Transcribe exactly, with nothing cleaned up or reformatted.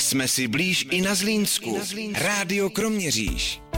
Jsme si blíž i na Zlínsku. Rádio Kroměříž.